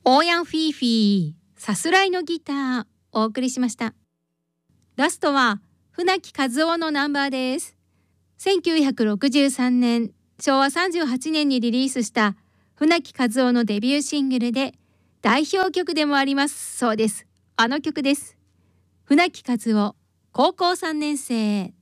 オーヤンフィーフィー、さすらいのギター、お送りしました。ラストは船木和夫のナンバーです。1963年、昭和38年にリリースした船木和夫のデビューシングルで代表曲でもあります。そうです。あの曲です。船木和夫、高校3年生。